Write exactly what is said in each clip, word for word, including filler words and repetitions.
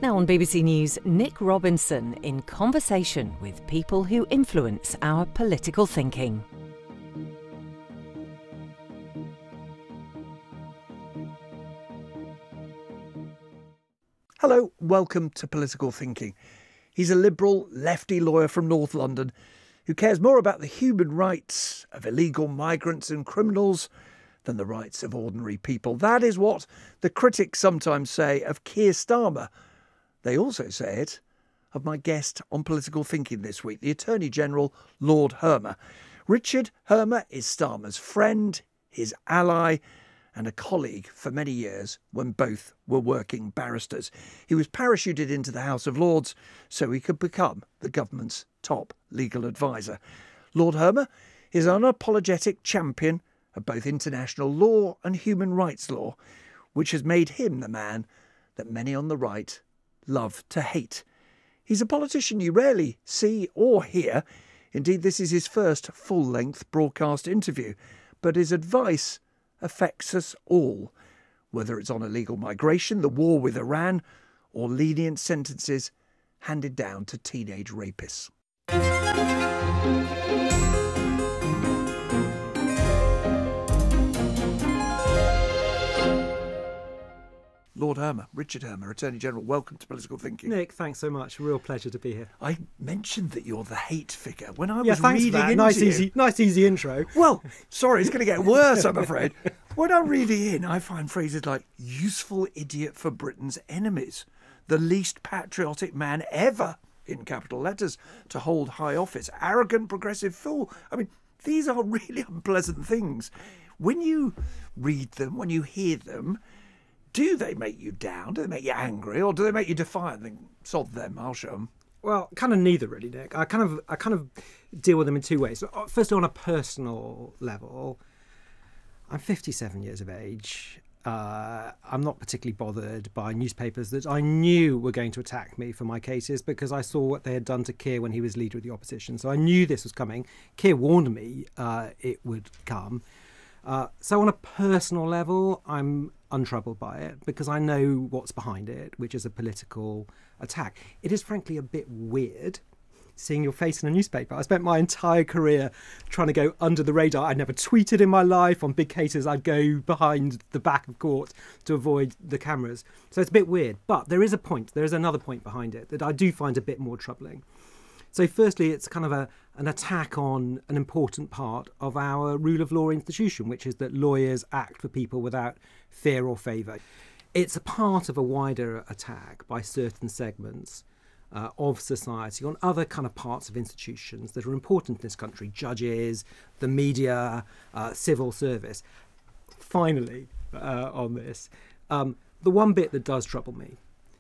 Now on B B C News, Nick Robinson in conversation with people who influence our political thinking. Hello, welcome to Political Thinking. He's a liberal, lefty lawyer from North London who cares more about the human rights of illegal migrants and criminals than the rights of ordinary people. That is what the critics sometimes say of Keir Starmer. They also say it of my guest on Political Thinking this week, the Attorney General, Lord Hermer. Richard Hermer is Starmer's friend, his ally, and a colleague for many years when both were working barristers. He was parachuted into the House of Lords so he could become the government's top legal advisor. Lord Hermer is an unapologetic champion of both international law and human rights law, which has made him the man that many on the right love to hate. He's a politician you rarely see or hear. Indeed, this is his first full-length broadcast interview. But his advice affects us all, whether it's on illegal migration, the war with Iran, or lenient sentences handed down to teenage rapists. Lord Hermer, Richard Hermer, Attorney General, welcome to Political Thinking. Nick, thanks so much. Real pleasure to be here. I mentioned that you're the hate figure when I yeah, was thanks reading for that. into Nice, you. easy, nice, easy intro. Well, sorry, it's going to get worse, I'm afraid. When I'm reading in, I find phrases like useful idiot for Britain's enemies, the least patriotic man ever, in capital letters, to hold high office, arrogant progressive fool. I mean, these are really unpleasant things. When you read them, when you hear them, do they make you down? Do they make you angry? Or do they make you defiant? Think, sod them, I'll show them. Well, kind of neither, really, Nick. I kind of, I kind of deal with them in two ways. Firstly, on a personal level, I'm fifty-seven years of age. Uh, I'm not particularly bothered by newspapers that I knew were going to attack me for my cases because I saw what they had done to Keir when he was leader of the opposition. So I knew this was coming. Keir warned me uh, it would come. Uh, so on a personal level, I'm untroubled by it because I know what's behind it, which is a political attack. It is frankly a bit weird seeing your face in a newspaper. I spent my entire career trying to go under the radar. I never tweeted in my life. On big cases, I'd go behind the back of court to avoid the cameras. So it's a bit weird. But there is a point. There is another point behind it that I do find a bit more troubling. So firstly, it's kind of a an attack on an important part of our rule of law institution, which is that lawyers act for people without fear or favour. It's a part of a wider attack by certain segments uh, of society on other kind of parts of institutions that are important in this country, judges, the media, uh, civil service. Finally, uh, on this, um, the one bit that does trouble me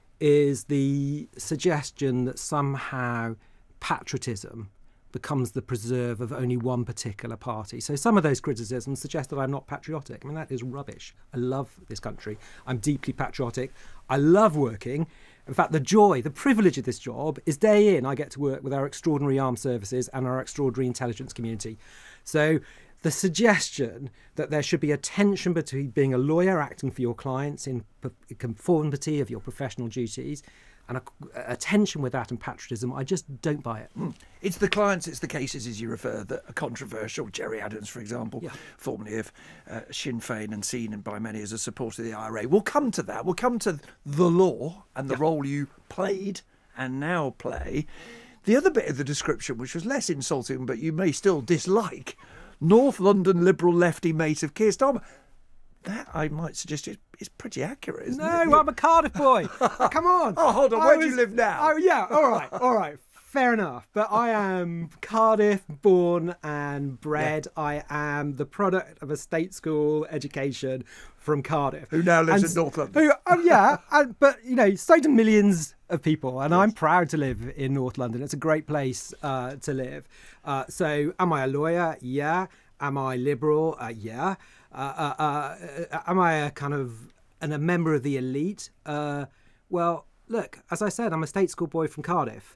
is the suggestion that somehow patriotism becomes the preserve of only one particular party. So some of those criticisms suggest that I'm not patriotic. I mean, that is rubbish. I love this country. I'm deeply patriotic. I love working. In fact, the joy, the privilege of this job is day in, I get to work with our extraordinary armed services and our extraordinary intelligence community. So the suggestion that there should be a tension between being a lawyer acting for your clients in conformity of your professional duties and a, a tension with that and patriotism, I just don't buy it. Mm. It's the clients, it's the cases, as you refer, that are controversial. Jerry Adams, for example, yeah. formerly of uh, Sinn Féin and seen by many as a supporter of the I R A. We'll come to that. We'll come to the law and the yeah. role you played and now play. The other bit of the description, which was less insulting, but you may still dislike, North London Liberal lefty mate of Keir Starmer. That, I might suggest, is, is pretty accurate, isn't no, it? No, I'm a Cardiff boy. Come on. Oh, hold on. I Where was, do you live now? Oh, yeah. All right. All right. Fair enough. But I am Cardiff born and bred. Yeah. I am the product of a state school education from Cardiff. Who now lives and, in North London. Who, oh, yeah. and, but, you know, so do millions of people. And yes. I'm proud to live in North London. It's a great place uh, to live. Uh, so am I a lawyer? Yeah. Am I liberal? Uh, yeah. Uh, uh, uh, am I a kind of an, a member of the elite? Uh, well, look, as I said, I'm a state school boy from Cardiff.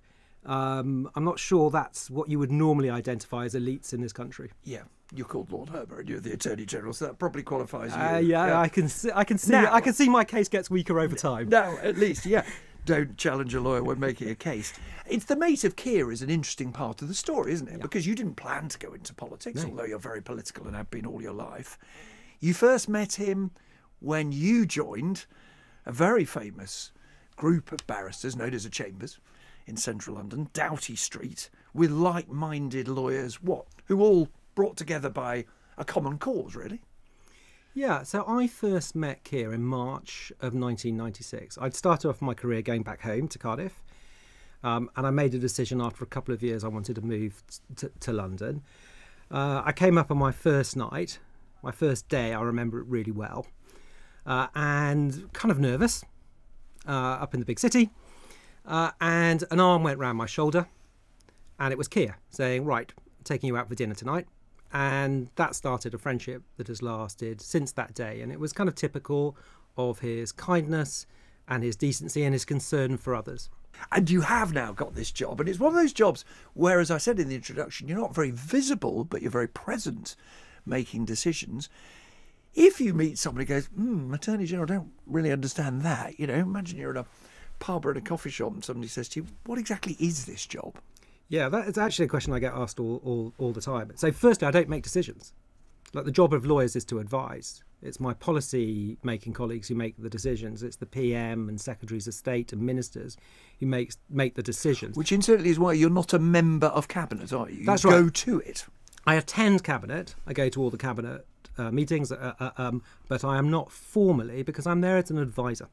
Um, I'm not sure that's what you would normally identify as elites in this country. Yeah, you're called Lord Hermer and you're the Attorney General, so that probably qualifies you. Uh, yeah, yeah, I can see. I can see. Now, I can see my case gets weaker over time. No, at least, yeah. don't challenge a lawyer when making a case. It's the mate of Keir is an interesting part of the story, isn't it? Yeah. Because you didn't plan to go into politics, no. although you're very political and have been all your life. You first met him when you joined a very famous group of barristers known as the Chambers in central London, Doughty Street, with like-minded lawyers, what, who all brought together by a common cause, really. Yeah, so I first met Keir in March of nineteen ninety-six. I'd started off my career going back home to Cardiff, um, and I made a decision after a couple of years I wanted to move t- to London. Uh, I came up on my first night, my first day, I remember it really well, uh, and kind of nervous, uh, up in the big city, uh, and an arm went round my shoulder, and it was Keir saying, right, I'm taking you out for dinner tonight. And that started a friendship that has lasted since that day. And it was kind of typical of his kindness and his decency and his concern for others. And you have now got this job. And it's one of those jobs where, as I said in the introduction, you're not very visible, but you're very present making decisions. If you meet somebody who goes, hmm, Attorney General, I don't really understand that. You know, imagine you're in a pub or in a coffee shop and somebody says to you, what exactly is this job? Yeah, that's actually a question I get asked all, all, all the time. So firstly, I don't make decisions. Like, the job of lawyers is to advise. It's my policy-making colleagues who make the decisions. It's the P M and Secretaries of State and Ministers who makes, make the decisions. Which incidentally is why you're not a member of Cabinet, are you? You that's go right. to it. I attend Cabinet. I go to all the Cabinet uh, meetings, uh, uh, um, but I am not formally, because I'm there as an advisor.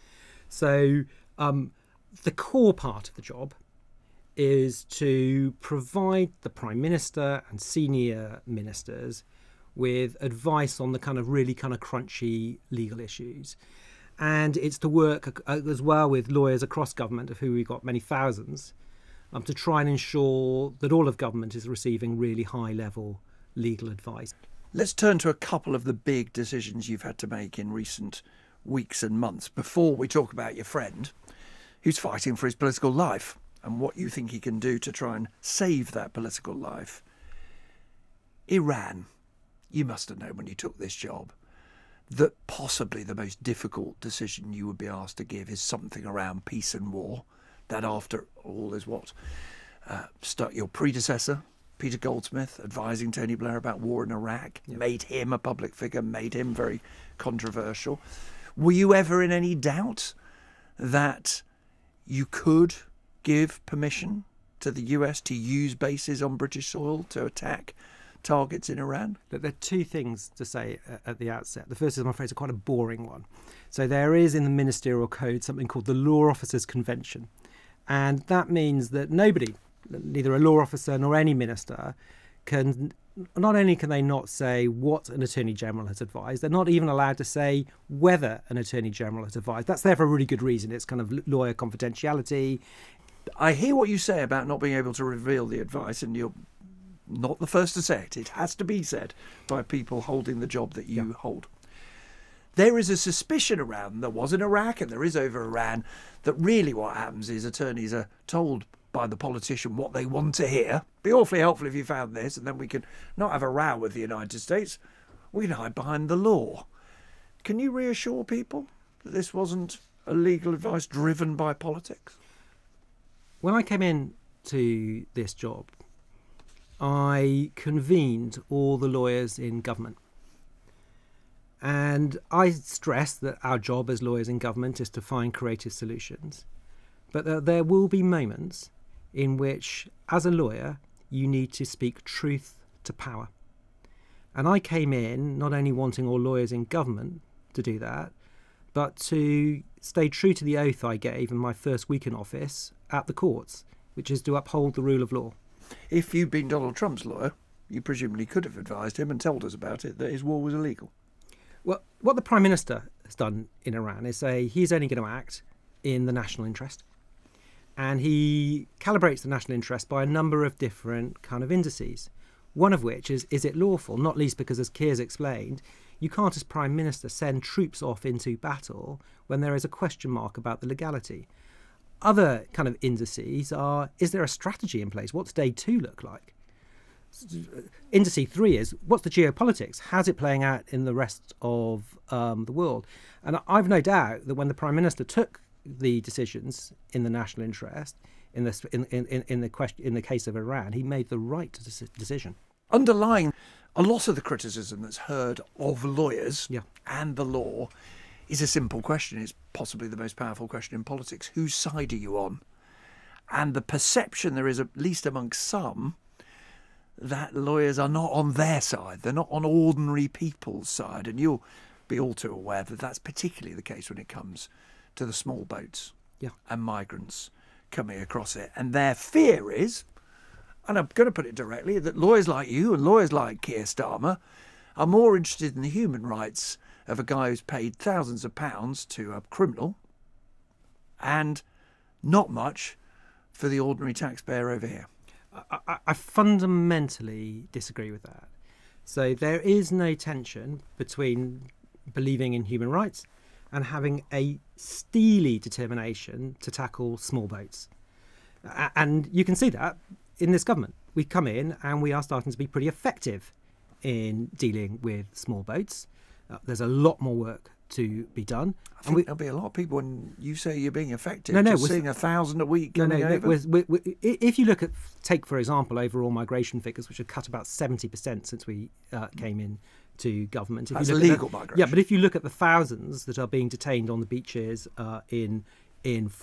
So um, the core part of the job is to provide the Prime Minister and senior ministers with advice on the kind of really kind of crunchy legal issues. And it's to work as well with lawyers across government, of who we've got many thousands, um, to try and ensure that all of government is receiving really high-level legal advice. Let's turn to a couple of the big decisions you've had to make in recent weeks and months before we talk about your friend who's fighting for his political life and what you think he can do to try and save that political life. Iran. You must have known when you took this job that possibly the most difficult decision you would be asked to give is something around peace and war. That, after all, is what uh, stuck your predecessor, Peter Goldsmith, advising Tony Blair about war in Iraq, yep. made him a public figure, made him very controversial. Were you ever in any doubt that you could give permission to the U S to use bases on British soil to attack targets in Iran? There are two things to say at the outset. The first is, I'm afraid, is quite a boring one. So there is in the Ministerial Code something called the Law Officers Convention. And that means that nobody, neither a law officer nor any minister, can, not only can they not say what an Attorney General has advised, they're not even allowed to say whether an Attorney General has advised. That's there for a really good reason. It's kind of lawyer confidentiality. I hear what you say about not being able to reveal the advice, and you're not the first to say it. It has to be said by people holding the job that you yeah. hold. There is a suspicion around, there was in Iraq and there is over Iran, that really what happens is attorneys are told by the politician what they want to hear. Be awfully helpful if you found this, and then we can not have a row with the United States. We can hide behind the law. Can you reassure people that this wasn't a legal advice driven by politics? When I came in to this job, I convened all the lawyers in government. And I stress that our job as lawyers in government is to find creative solutions. But that there will be moments in which, as a lawyer, you need to speak truth to power. And I came in not only wanting all lawyers in government to do that, but to stay true to the oath I gave in my first week in office at the courts, which is to uphold the rule of law. If you'd been Donald Trump's lawyer, you presumably could have advised him and told us about it, that his war was illegal. Well, what the Prime Minister has done in Iran is say he's only going to act in the national interest. And he calibrates the national interest by a number of different kind of indices, one of which is, is it lawful? Not least because, as Keir's explained, you can't, as Prime Minister, send troops off into battle when there is a question mark about the legality. Other kind of indices are, is there a strategy in place? What's day two look like? Indice three is, what's the geopolitics? How's it playing out in the rest of um, the world? And I've no doubt that when the Prime Minister took the decisions in the national interest. In the in in in the question in the case of Iran, he made the right decision. Underlying a lot of the criticism that's heard of lawyers Yeah. and the law is a simple question. It's possibly the most powerful question in politics. Whose side are you on? And the perception there is, at least amongst some, that lawyers are not on their side. They're not on ordinary people's side. And you'll be all too aware that that's particularly the case when it comes to the small boats Yeah. and migrants coming across it. And their fear is, and I'm going to put it directly, that lawyers like you and lawyers like Keir Starmer are more interested in the human rights of a guy who's paid thousands of pounds to a criminal and not much for the ordinary taxpayer over here. I, I, I fundamentally disagree with that. So there is no tension between believing in human rights and having a steely determination to tackle small boats. A- And you can see that in this government. We come in and we are starting to be pretty effective in dealing with small boats. Uh, there's a lot more work to be done. I think And we- there'll be a lot of people when you say you're being effective, No, no, just we're- seeing a thousand a week No, no, coming no. over. We're, we're, we're, i- if you look at, take for example, overall migration figures, which have cut about seventy percent since we uh, came in to government. If That's you look at illegal the- migration. Yeah, but if you look at the thousands that are being detained on the beaches uh, in in